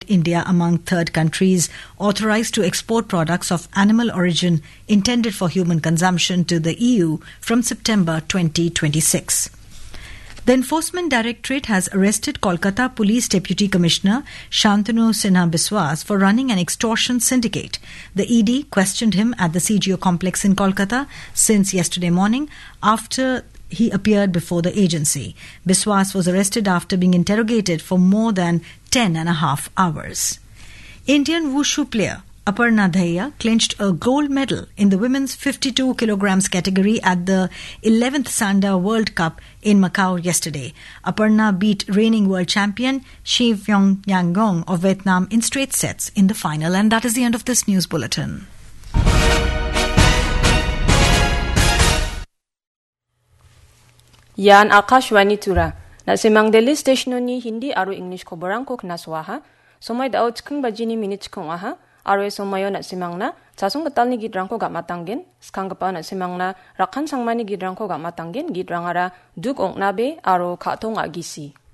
India among third countries authorized to export products of animal origin intended for human consumption to the EU from September 2026. The Enforcement Directorate has arrested Kolkata Police Deputy Commissioner Shantanu Sinha Biswas for running an extortion syndicate. The ED questioned him at the CGO complex in Kolkata since yesterday morning after he appeared before the agency. Biswas was arrested after being interrogated for more than 10.5 hours. Indian wushu player Aparna Dhaya clinched a gold medal in the women's 52 kilograms category at the 11th Sanda World Cup in Macau yesterday. Aparna beat reigning world champion Shi Fyong Yangon of Vietnam in straight sets in the final. And that is the end of this news bulletin. Yan Akashwani Tura. Na simang Delhi station ni Hindi aru English ko barangko knaswaha. Somay dao chikung bajini minute chikung aha. Aru somayo na simang na sasong katal ni gidrangko ga matanggen. Skang kapa na simang na rakan sangmani gidrangko ga matanggen. Gidrangara duk ong nabe aru katong agisi.